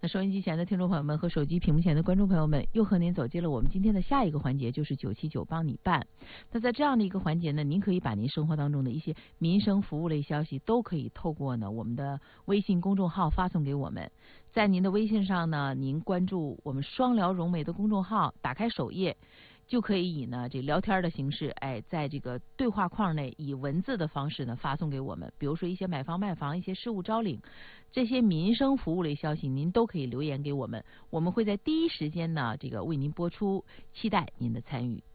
收音机前的听众朋友们和手机屏幕前的观众朋友们，又和您走进了我们今天的下一个环节，就是979帮你办。那在这样的一个环节呢，您可以把您生活当中的一些民生服务类消息都可以透过呢我们的微信公众号发送给我们。在您的微信上呢，您关注我们双聊融媒的公众号，打开首页，就可以以呢这聊天的形式，在这个对话框内以文字的方式呢发送给我们。比如说一些买房卖房、一些事务招领，这些民生服务类消息，您都可以留言给我们，我们会在第一时间呢这个为您播出，期待您的参与。